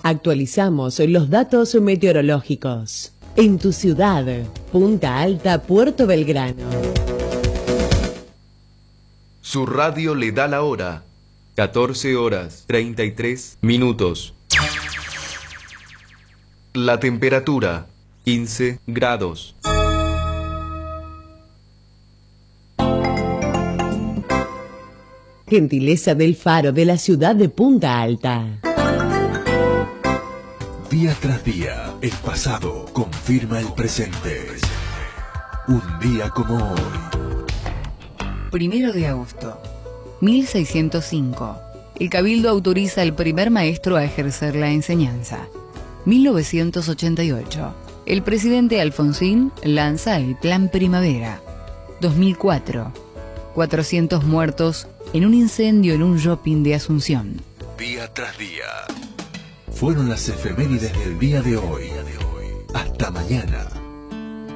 Actualizamos los datos meteorológicos. En tu ciudad, Punta Alta, Puerto Belgrano. Su radio le da la hora. 14 horas 33 minutos. La temperatura, 15 grados. Gentileza del Faro de la ciudad de Punta Alta. Día tras día, el pasado confirma el presente. Un día como hoy. 1 de agosto, 1605. El Cabildo autoriza al primer maestro a ejercer la enseñanza. 1988. El presidente Alfonsín lanza el Plan Primavera. 2004. 400 muertos en un incendio en un shopping de Asunción. Día tras día. Fueron las efemérides del día de hoy. Hasta mañana.